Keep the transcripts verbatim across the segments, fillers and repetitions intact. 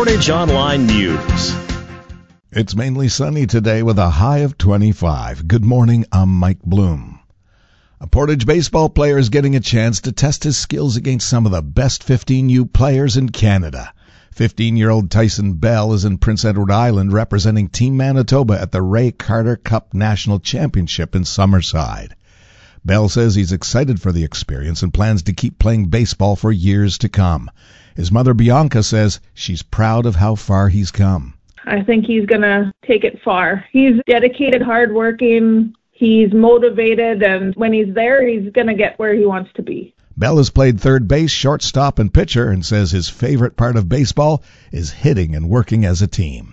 Portage Online News. It's mainly sunny today with a high of twenty-five. Good morning, I'm Mike Bloom. A Portage baseball player is getting a chance to test his skills against some of the best fifteen U players in Canada. fifteen-year-old Tyson Bell is in Prince Edward Island representing Team Manitoba at the Ray Carter Cup National Championship in Summerside. Bell says he's excited for the experience and plans to keep playing baseball for years to come. His mother Bianca says she's proud of how far he's come. I think he's going to take it far. He's dedicated, hardworking, he's motivated, and when he's there, he's going to get where he wants to be. Bell has played third base, shortstop, and pitcher and says his favorite part of baseball is hitting and working as a team.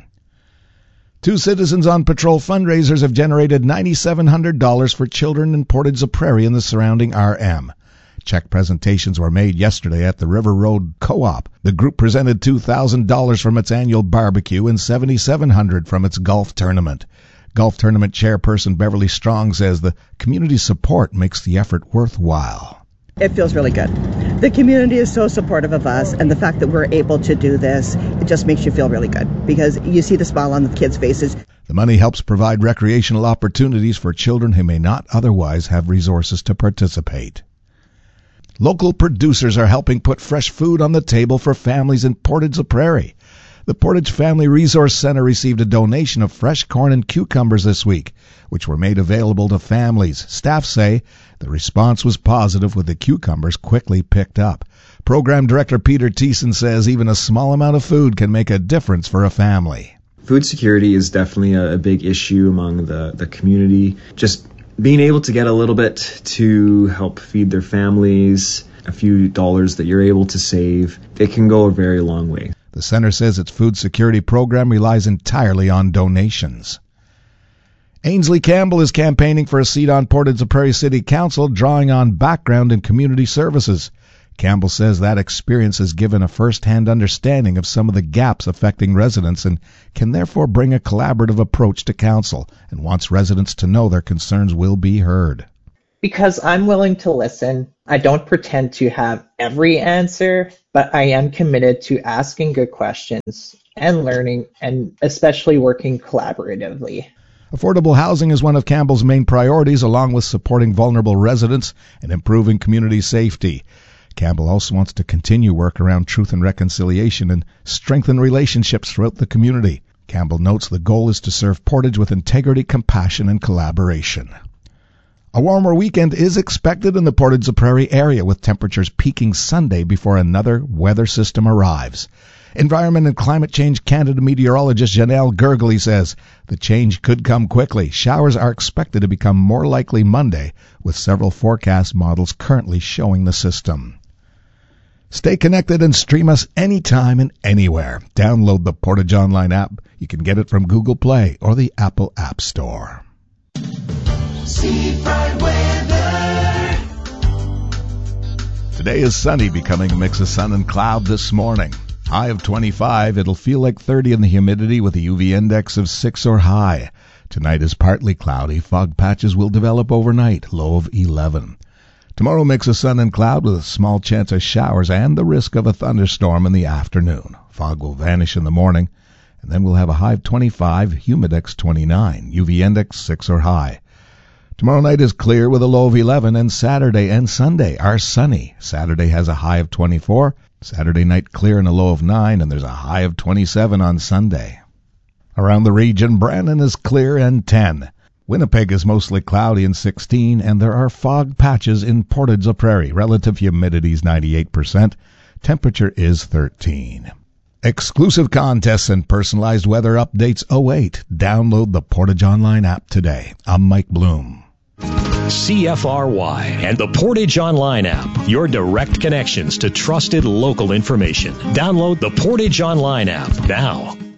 Two Citizens on Patrol fundraisers have generated nine thousand seven hundred dollars for children in Portage-la-Prairie and the surrounding R M. Check presentations were made yesterday at the River Road Co-op. The group presented two thousand dollars from its annual barbecue and seven thousand seven hundred dollars from its golf tournament. Golf tournament chairperson Beverly Strong says the community support makes the effort worthwhile. It feels really good. The community is so supportive of us, and the fact that we're able to do this, it just makes you feel really good because you see the smile on the kids' faces. The money helps provide recreational opportunities for children who may not otherwise have resources to participate. Local producers are helping put fresh food on the table for families in Portage-la-Prairie. The Portage Family Resource Center received a donation of fresh corn and cucumbers this week, which were made available to families. Staff say the response was positive, with the cucumbers quickly picked up. Program Director Peter Thiessen says even a small amount of food can make a difference for a family. Food security is definitely a, a big issue among the, the community. Just being able to get a little bit to help feed their families, a few dollars that you're able to save, it can go a very long way. The center says its food security program relies entirely on donations. Ainsley Campbell is campaigning for a seat on Portage-la-Prairie City Council, drawing on background in community services. Campbell says that experience has given a first-hand understanding of some of the gaps affecting residents and can therefore bring a collaborative approach to council, and wants residents to know their concerns will be heard. Because I'm willing to listen. I don't pretend to have every answer, but I am committed to asking good questions and learning, and especially working collaboratively. Affordable housing is one of Campbell's main priorities, along with supporting vulnerable residents and improving community safety. Campbell also wants to continue work around truth and reconciliation and strengthen relationships throughout the community. Campbell notes the goal is to serve Portage with integrity, compassion, and collaboration. A warmer weekend is expected in the Portage-la-Prairie area, with temperatures peaking Sunday before another weather system arrives. Environment and Climate Change Canada meteorologist Janelle Gurgley says the change could come quickly. Showers are expected to become more likely Monday, with several forecast models currently showing the system. Stay connected and stream us anytime and anywhere. Download the Portage Online app. You can get it from Google Play or the Apple App Store. Seafront weather. Today is sunny, becoming a mix of sun and cloud this morning. High of twenty-five. It'll feel like thirty in the humidity with a U V index of six or high. Tonight is partly cloudy. Fog patches will develop overnight. Low of eleven. Tomorrow, mix of sun and cloud with a small chance of showers and the risk of a thunderstorm in the afternoon. Fog will vanish in the morning, and then we'll have a high of twenty-five, humidex twenty-nine, U V index six or high. Tomorrow night is clear with a low of eleven, and Saturday and Sunday are sunny. Saturday has a high of twenty-four. Saturday night clear and a low of nine, and there's a high of twenty-seven on Sunday. Around the region, Brandon is clear and ten. Winnipeg is mostly cloudy and sixteen, and there are fog patches in Portage-la-Prairie. Relative humidity is ninety-eight percent. Temperature is thirteen. Exclusive contests and personalized weather updates await. Download the Portage Online app today. I'm Mike Bloom. C F R Y and the Portage Online app, your direct connections to trusted local information. Download the Portage Online app now.